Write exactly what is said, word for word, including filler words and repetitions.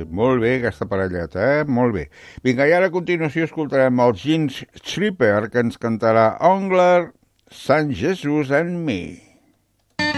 molt bé aquesta parelleta, eh? Molt bé. Vinga, i ara a continuació escoltarem el Gene Tripper, que ens cantarà Ongler, Sant Jesús and Me.